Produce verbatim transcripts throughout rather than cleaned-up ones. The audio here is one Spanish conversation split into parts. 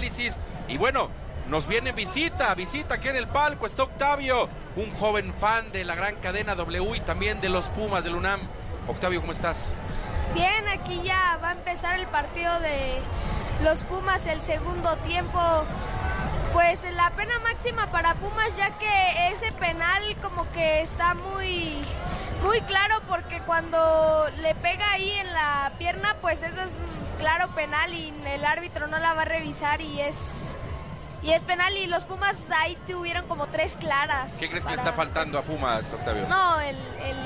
análisis. Y bueno, nos viene visita, visita aquí en el palco, está Octavio, un joven fan de la gran cadena W y también de los Pumas del UNAM. Octavio, ¿cómo estás? Bien, aquí ya va a empezar el partido de los Pumas, el segundo tiempo. Pues la pena máxima para Pumas, ya que ese penal como que está muy, muy claro, porque cuando le pega ahí en la pierna, pues eso es un claro penal y el árbitro no la va a revisar y es, y es penal, y los Pumas ahí tuvieron como tres claras. ¿Qué crees para... que le está faltando a Pumas, Octavio? No, el,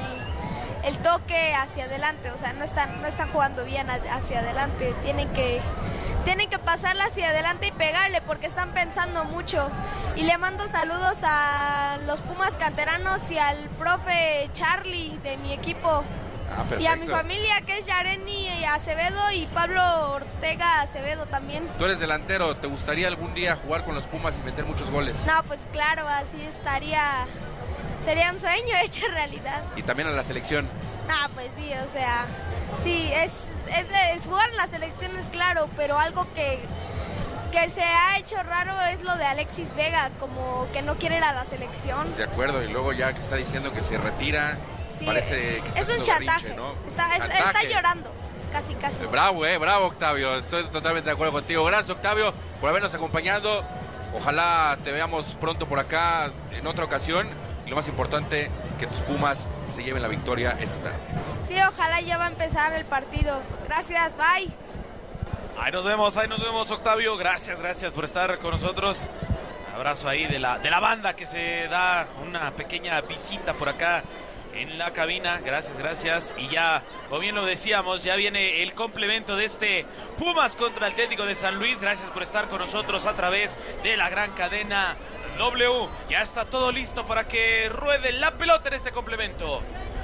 el, el toque hacia adelante, o sea, no están, no están jugando bien hacia adelante, tienen que... Tienen que pasarla hacia adelante y pegarle porque están pensando mucho. Y le mando saludos a los Pumas canteranos y al profe Charlie de mi equipo. Ah, perfecto. Y a mi familia, que es Yareni Acevedo y Pablo Ortega Acevedo también. Tú eres delantero, ¿te gustaría algún día jugar con los Pumas y meter muchos goles? No, pues claro, así estaría... Sería un sueño hecho realidad. Y también a la selección. Ah, pues sí, o sea, sí, es, es, es jugar en las selecciones, claro, pero algo que, que se ha hecho raro es lo de Alexis Vega, como que no quiere ir a la selección. De acuerdo, y luego ya que está diciendo que se retira, sí, parece que está es un haciendo chantaje, berrinche, ¿no? está, es, está llorando, casi, casi. Bravo, eh, bravo, Octavio, estoy totalmente de acuerdo contigo. Gracias, Octavio, por habernos acompañado. Ojalá te veamos pronto por acá en otra ocasión. Y lo más importante, que tus Pumas se lleven la victoria esta tarde. Sí, ojalá ya va a empezar el partido. Gracias, bye. Ahí nos vemos, ahí nos vemos, Octavio. Gracias, gracias por estar con nosotros. Un abrazo ahí de la, de la banda que se da una pequeña visita por acá en la cabina. Gracias, gracias. Y ya, como bien lo decíamos, ya viene el complemento de este Pumas contra Atlético de San Luis. Gracias por estar con nosotros a través de la gran cadena W. Ya está todo listo para que ruede la pelota en este complemento.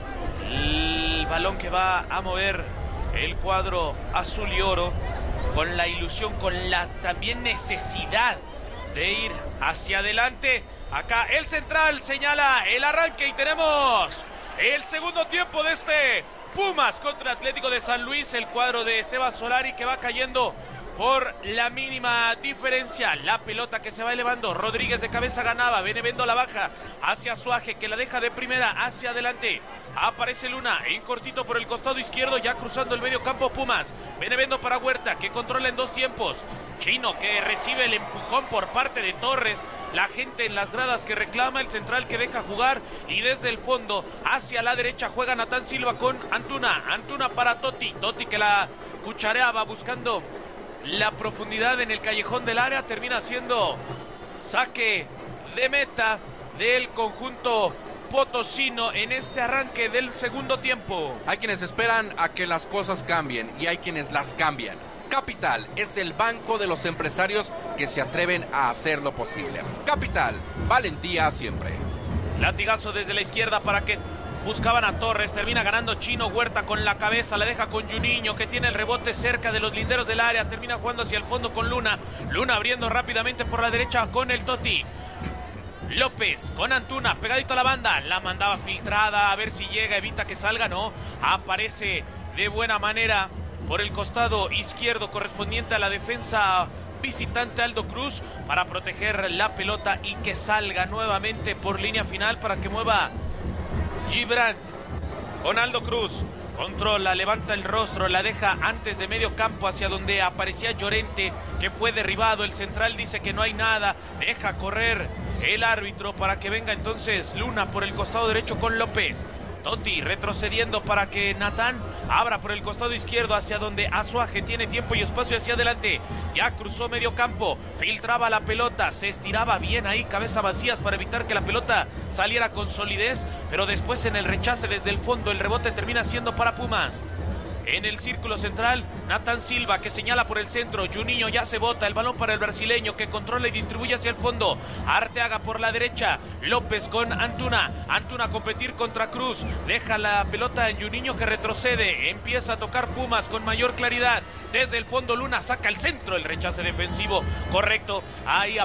El balón que va a mover el cuadro azul y oro, con la ilusión, con la también necesidad de ir hacia adelante. Acá el central señala el arranque y tenemos el segundo tiempo de este Pumas contra Atlético de San Luis. El cuadro de Esteban Solari que va cayendo por la mínima diferencia. La pelota que se va elevando. Rodríguez de cabeza ganaba. Benevendo la baja hacia Suaje, que la deja de primera hacia adelante. Aparece Luna en cortito por el costado izquierdo, ya cruzando el medio campo Pumas. Benevendo para Huerta, que controla en dos tiempos. Chino, que recibe el empujón por parte de Torres. La gente en las gradas que reclama, el central que deja jugar. Y desde el fondo hacia la derecha juega Natán Silva con Antuna. Antuna para Totti. Totti que la cuchareaba buscando la profundidad en el callejón del área. Termina siendo saque de meta del conjunto potosino en este arranque del segundo tiempo. Hay quienes esperan a que las cosas cambien y hay quienes las cambian. Capital es el banco de los empresarios que se atreven a hacer lo posible. Capital, valentía siempre. Latigazo desde la izquierda para que buscaban a Torres. Termina ganando Chino. Huerta con la cabeza, la deja con Juninho, que tiene el rebote cerca de los linderos del área. Termina jugando hacia el fondo con Luna. Luna abriendo rápidamente por la derecha con el Totti. López con Antuna, pegadito a la banda. La mandaba filtrada, a ver si llega, evita que salga, no. Aparece de buena manera por el costado izquierdo correspondiente a la defensa visitante Aldo Cruz para proteger la pelota y que salga nuevamente por línea final para que mueva Gibran con Aldo Cruz. Controla, levanta el rostro, la deja antes de medio campo hacia donde aparecía Llorente, que fue derribado. El central dice que no hay nada, deja correr el árbitro para que venga entonces Luna por el costado derecho con López. Totti retrocediendo para que Natán abra por el costado izquierdo hacia donde Azuaje tiene tiempo y espacio hacia adelante. Ya cruzó medio campo, filtraba la pelota, se estiraba bien ahí, cabeza vacías para evitar que la pelota saliera con solidez, pero después en el rechace desde el fondo el rebote termina siendo para Pumas. En el círculo central, Natán Silva, que señala por el centro. Juninho ya se bota, el balón para el brasileño, que controla y distribuye hacia el fondo. Arteaga por la derecha, López con Antuna. Antuna a competir contra Cruz, deja la pelota en Juninho, que retrocede. Empieza a tocar Pumas con mayor claridad. Desde el fondo Luna saca el centro, el rechace defensivo correcto. Ahí